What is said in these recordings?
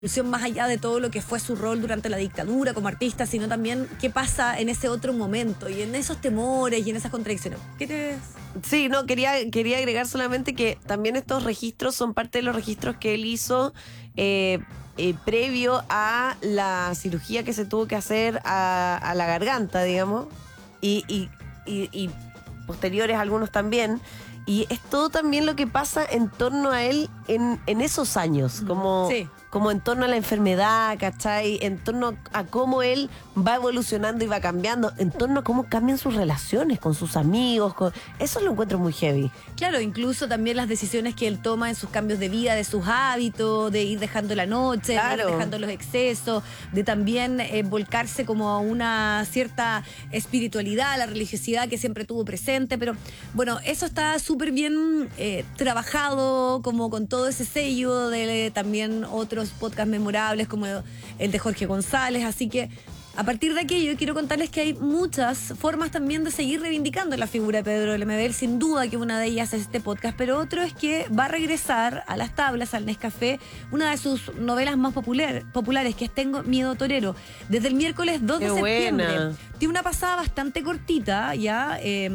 más allá de todo lo que fue su rol durante la dictadura como artista, sino también qué pasa en ese otro momento y en esos temores y en esas contradicciones. Sí, no, quería agregar solamente que también estos registros son parte de los registros que él hizo previo a la cirugía que se tuvo que hacer a la garganta, digamos, y posteriores algunos también. Y es todo también lo que pasa en torno a él en esos años, como en torno a la enfermedad, ¿cachai? En torno a cómo él va evolucionando y va cambiando, en torno a cómo cambian sus relaciones con sus amigos. Eso lo encuentro muy heavy. Claro, incluso también las decisiones que él toma en sus cambios de vida, de sus hábitos, de ir dejando la noche, de ir dejando los excesos, de también volcarse como a una cierta espiritualidad, la religiosidad que siempre tuvo presente. Pero bueno, eso está súper bien trabajado, como con todo ese sello de también otros podcasts memorables como el de Jorge González, así que a partir de aquello quiero contarles que hay muchas formas también de seguir reivindicando la figura de Pedro Lemebel, sin duda que una de ellas es este podcast, pero otro es que va a regresar a las tablas, al Nescafé, una de sus novelas más populares, que es Tengo Miedo Torero, desde el miércoles 2 de septiembre. Tiene una pasada bastante cortita, ya...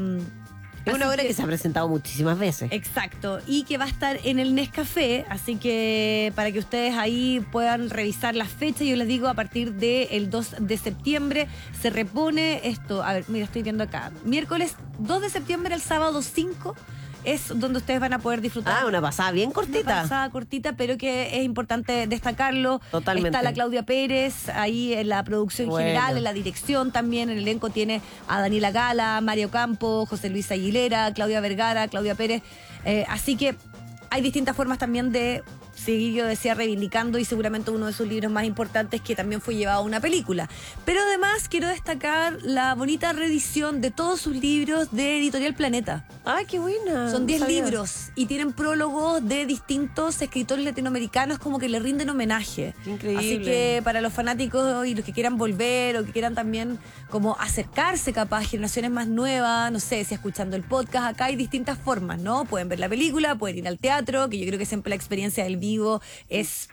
Es una obra que se ha presentado muchísimas veces. Exacto, y que va a estar en el Nescafé, así que para que ustedes ahí puedan revisar las fechas, yo les digo, a partir del 2 de septiembre se repone esto. A ver, mira, estoy viendo acá. Miércoles 2 de septiembre al sábado 5 es donde ustedes van a poder disfrutar. Una pasada bien cortita. Una pasada cortita, pero que es importante destacarlo. Totalmente. Está la Claudia Pérez ahí en la producción general, en la dirección también. En el elenco tiene a Daniela Gala, Mario Campo, José Luis Aguilera, Claudia Vergara, Claudia Pérez. Así que hay distintas formas también de seguir, yo decía, reivindicando, y seguramente uno de sus libros más importantes que también fue llevado a una película. Pero además quiero destacar la bonita reedición de todos sus libros de Editorial Planeta. ¡Ay, qué buena! Son 10 libros y tienen prólogos de distintos escritores latinoamericanos, como que le rinden homenaje. Increíble. Así que para los fanáticos y los que quieran volver o que quieran también como acercarse capaz a generaciones más nuevas, no sé, si escuchando el podcast, acá hay distintas formas, ¿no? Pueden ver la película, pueden ir al teatro, que yo creo que siempre la experiencia del vivo es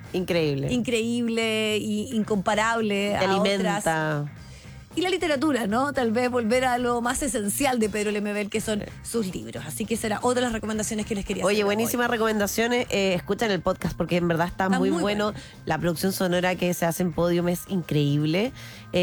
increíble y incomparable. Te alimenta. Otras. Y la literatura, ¿no? Tal vez volver a lo más esencial de Pedro Lemebel, que son sus libros. Así que será otra de las recomendaciones que les quería hacer. Oye, buenísimas recomendaciones. Escuchen el podcast porque en verdad está muy bueno. La producción sonora que se hace en Podium es increíble.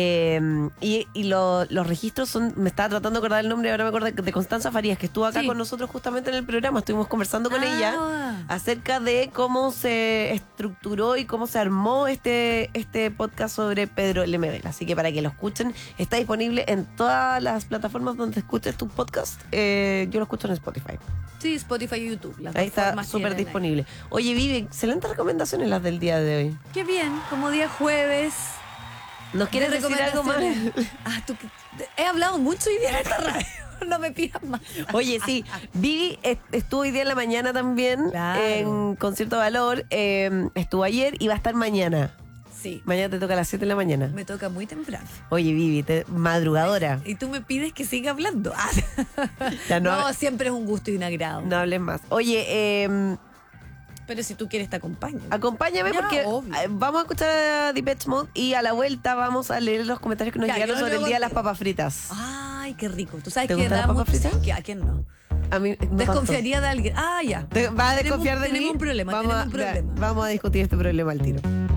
Y los registros son... Me estaba tratando de acordar el nombre, ahora me acuerdo de Constanza Farías, que estuvo acá con nosotros justamente en el programa. Estuvimos conversando con ella acerca de cómo se estructuró y cómo se armó este podcast sobre Pedro Lemebel. Así que para que lo escuchen, está disponible en todas las plataformas donde escuches tu podcast. Yo lo escucho en Spotify. Sí, Spotify y YouTube. Ahí está súper disponible. Oye, Vivi, excelentes recomendaciones las del día de hoy. Qué bien, como día jueves. ¿Nos quieres decir algo más? He hablado mucho hoy día en esta radio. No me pidas más. Oye, sí, Vivi estuvo hoy día en la mañana también en Concierto Valor. Estuvo ayer y va a estar mañana. Sí. Mañana te toca a las 7 de la mañana. Me toca muy temprano. Oye, Vivi, madrugadora. Y tú me pides que siga hablando. No, siempre es un gusto y un agrado. No hables más. Oye, pero si tú quieres te acompaño. Acompáñame porque vamos a escuchar a Depeche Mode y a la vuelta vamos a leer los comentarios que nos llegaron sobre el día de las papas fritas. Ay, qué rico. ¿Tú sabes que da las papas fritas? ¿A quién no? A mí no desconfiaría de alguien. Ya. ¿Va a desconfiar de mí? Tenemos un problema. Vamos a discutir este problema al tiro.